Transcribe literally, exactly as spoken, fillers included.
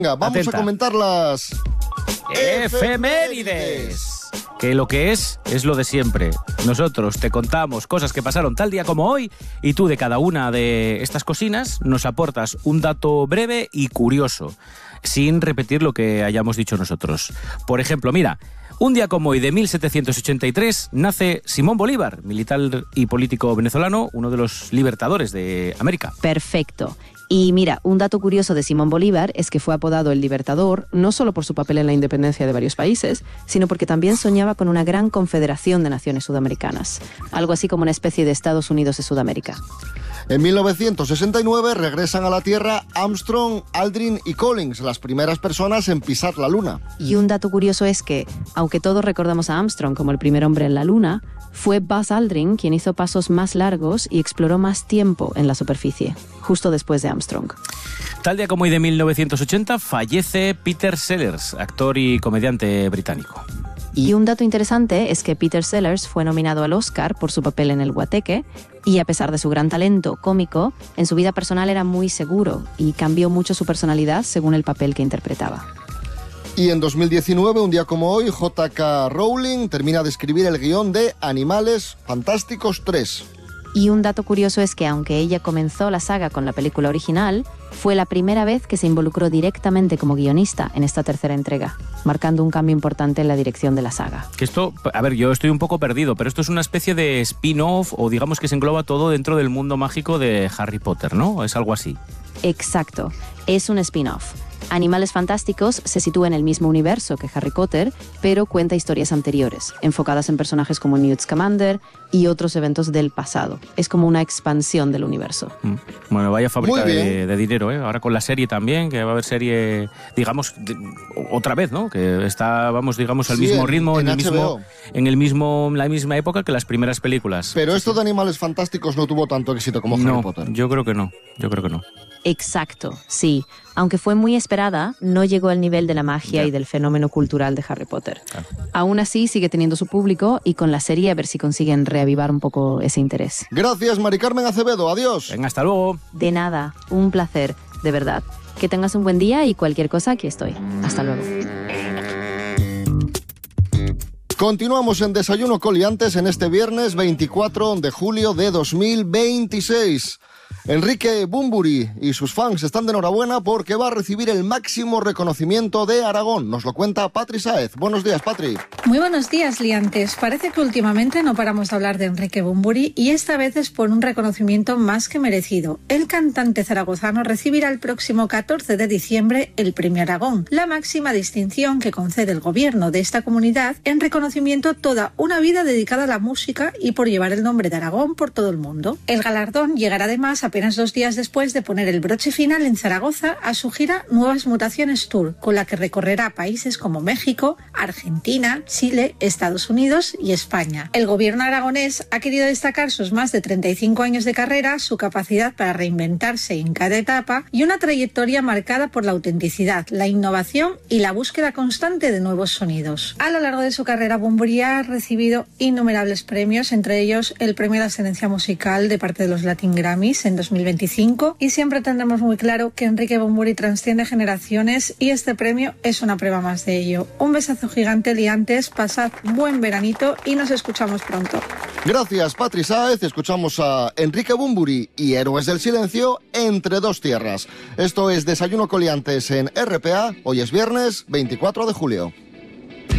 Venga, vamos Atenta. a comentar las... Efemérides. Que lo que es, es lo de siempre. Nosotros te contamos cosas que pasaron tal día como hoy y tú de cada una de estas cocinas nos aportas un dato breve y curioso, sin repetir lo que hayamos dicho nosotros. Por ejemplo, mira, un día como hoy de mil setecientos ochenta y tres nace Simón Bolívar, militar y político venezolano, uno de los libertadores de América. Perfecto. Y mira, un dato curioso de Simón Bolívar es que fue apodado el Libertador no solo por su papel en la independencia de varios países, sino porque también soñaba con una gran confederación de naciones sudamericanas, algo así como una especie de Estados Unidos de Sudamérica. En mil novecientos sesenta y nueve regresan a la Tierra Armstrong, Aldrin y Collins, las primeras personas en pisar la Luna. Y un dato curioso es que, aunque todos recordamos a Armstrong como el primer hombre en la Luna, fue Buzz Aldrin quien hizo pasos más largos y exploró más tiempo en la superficie, justo después de Armstrong. Tal día como hoy de mil novecientos ochenta fallece Peter Sellers, actor y comediante británico. Y un dato interesante es que Peter Sellers fue nominado al Oscar por su papel en El Guateque y a pesar de su gran talento cómico, en su vida personal era muy seguro y cambió mucho su personalidad según el papel que interpretaba. Y en dos mil diecinueve, un día como hoy, J K Rowling termina de escribir el guión de Animales Fantásticos tres. Y un dato curioso es que aunque ella comenzó la saga con la película original, fue la primera vez que se involucró directamente como guionista en esta tercera entrega, marcando un cambio importante en la dirección de la saga. Que esto, a ver, yo estoy un poco perdido, pero esto es una especie de spin-off o digamos que se engloba todo dentro del mundo mágico de Harry Potter, ¿no? Es algo así. Exacto, es un spin-off. Animales Fantásticos se sitúa en el mismo universo que Harry Potter, pero cuenta historias anteriores, enfocadas en personajes como Newt Scamander y otros eventos del pasado. Es como una expansión del universo. Mm. Bueno, vaya fábrica Muy bien. de, de dinero, ¿eh? Ahora con la serie también, que va a haber serie, digamos, de- otra vez, ¿no? Que está, vamos, digamos, al Sí, mismo en- ritmo, en, en el H B O. mismo, en el mismo, en la misma época que las primeras películas. Pero esto de Animales Fantásticos no tuvo tanto éxito como Harry no, Potter. yo creo que no, yo creo que no. Exacto, sí. Aunque fue muy esperada, no llegó al nivel de la magia Ya. y del fenómeno cultural de Harry Potter. Claro. Aún así, sigue teniendo su público y con la serie a ver si consiguen reavivar un poco ese interés. Gracias, Mari Carmen Acevedo. Adiós. Venga, hasta luego. De nada, un placer, de verdad. Que tengas un buen día y cualquier cosa, aquí estoy. Hasta luego. Continuamos en Desayuno Coliantes en este viernes veinticuatro de julio de dos mil veintiséis. Enrique Bunbury y sus fans están de enhorabuena porque va a recibir el máximo reconocimiento de Aragón. Nos lo cuenta Patri Sáez. Buenos días, Patri. Muy buenos días, liantes. Parece que últimamente no paramos de hablar de Enrique Bunbury y esta vez es por un reconocimiento más que merecido. El cantante zaragozano recibirá el próximo catorce de diciembre el Premio Aragón, la máxima distinción que concede el gobierno de esta comunidad en reconocimiento a toda una vida dedicada a la música y por llevar el nombre de Aragón por todo el mundo. El galardón llegará además apenas dos días después de poner el broche final en Zaragoza a su gira Nuevas Mutaciones Tour, con la que recorrerá países como México, Argentina, Chile, Estados Unidos y España. El gobierno aragonés ha querido destacar sus más de treinta y cinco años de carrera, su capacidad para reinventarse en cada etapa y una trayectoria marcada por la autenticidad, la innovación y la búsqueda constante de nuevos sonidos. A lo largo de su carrera, Bunbury ha recibido innumerables premios, entre ellos el Premio de Excelencia Musical de parte de los Latin Grammys en dos mil veinticinco, y siempre tendremos muy claro que Enrique Bunbury trasciende generaciones y este premio es una prueba más de ello. Un besazo gigante, liantes, pasad buen veranito y nos escuchamos pronto. Gracias, Patri Sáez. Escuchamos a Enrique Bunbury y Héroes del Silencio entre dos tierras. Esto es Desayuno Coliantes en R P A. Hoy es viernes veinticuatro de julio.